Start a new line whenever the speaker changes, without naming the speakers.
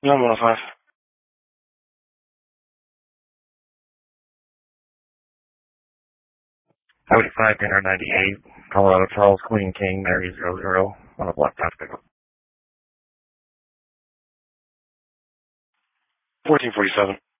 Yeah, I'm 105. Highway 5, Dinner 98, Colorado Charles, Queen King, Mary 00, on a block pass pickup. 1447.